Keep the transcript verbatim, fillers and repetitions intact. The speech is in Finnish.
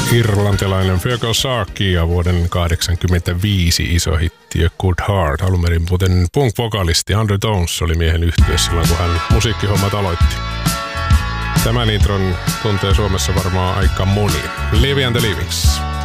Irlantilainen Fergal Sarkey ja vuoden kahdeksankymmentäviisi iso hitti A Good Heart. Alunperin muuten punk-vokalisti Undertones oli miehen yhtye silloin, kun hän musiikkihommat aloitti. Tämän intron tuntee Suomessa varmaan aika moni. Livy and the Livings.